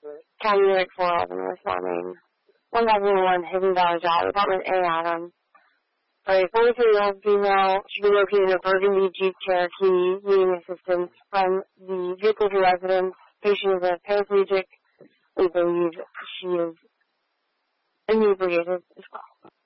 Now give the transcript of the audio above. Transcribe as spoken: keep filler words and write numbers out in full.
County Unit four eleven, responding. one thousand one, Hidden Valley Drive, apartment A, Adam. A forty-three-year-old female should be located in a Burgundy Jeep Cherokee needing assistance from the vehicle to residence. Patient is a paraplegic. We believe she is inebriated as well.